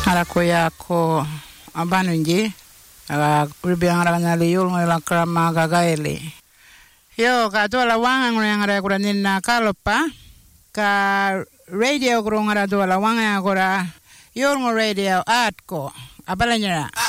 harako yako abanunji ribiang rangali yul ngala krama gagaeli yo ka tola wanga ngara kura ninna kalopa ka radio kura ngara tola wanga kura yul ngo radio atko abalanyara